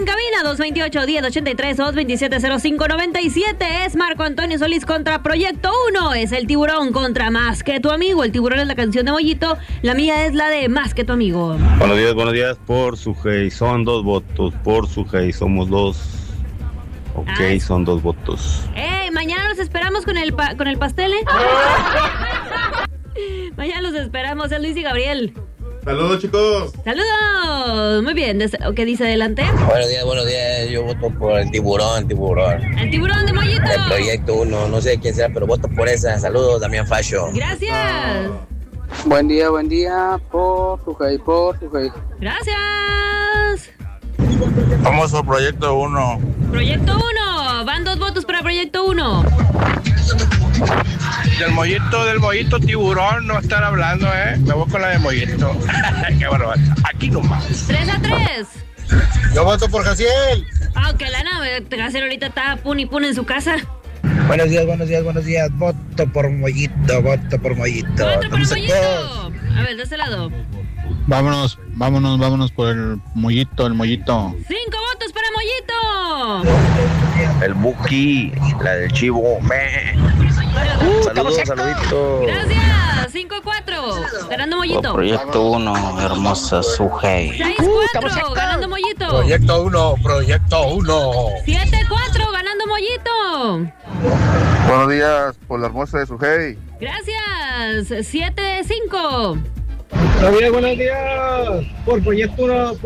en cabina, 228-1083, 227-0597. Es Marco Antonio Solís contra Proyecto 1. Es el Tiburón contra Más que tu amigo. El Tiburón es la canción de Mollito. La mía es la de Más que tu amigo. Buenos días. Por su hey, son 2 votos. Por su hey, somos 2. Ok, son 2 votos. Mañana los esperamos con el pastel, ¿eh? Mañana los esperamos, es Luis y Gabriel. Saludos, chicos. Saludos. Muy bien, ¿qué dice adelante? Buenos días. Yo voto por el tiburón. El tiburón de Mollito. El Proyecto 1, no sé quién sea, pero voto por esa. Saludos, Damián Fasho. Gracias. Buen día. Por su hey. Gracias. Vamos por Proyecto 1. Proyecto 1. Van 2 votos para Proyecto 1. Del mollito tiburón no estar hablando, Me voy con la de Mollito. Qué barbaridad. Aquí nomás. 3-3. Yo voto por Jaciel. Que lana, Jaciel ahorita está pun en su casa. Buenos días. Voto por Mollito. Voto por Mollito. A ver, de ese lado. Vámonos por el Mollito. 5 votos para Mollito. El Buki, la del Chivo. Saluditos. Gracias. 5-4. Ganando Mollito. Proyecto 1, hermosa Sujei. 6-4. Ganando Mollito. Proyecto 1. 7-4. Ganando Mollito. Buenos días por la hermosa de Sujei. Gracias. 7-5. Buenos días. Por Proyecto 1.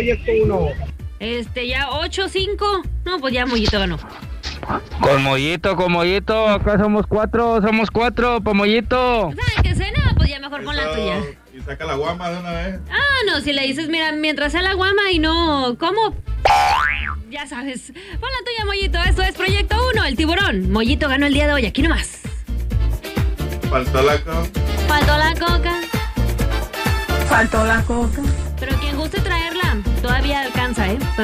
Ya 8-5. No, pues ya Mollito ganó. Con Mollito, acá somos 4, pa' Mollito. ¿Sabes qué cena? Pues ya mejor pon la tuya. Y saca la guama de una vez. No, si le dices, mira, mientras sea la guama y no, ¿cómo? Ya sabes. Pon la tuya, Mollito. Esto es Proyecto 1, el tiburón. Mollito ganó el día de hoy, aquí nomás. Faltó la coca. Pero quien guste traerla, todavía alcanza,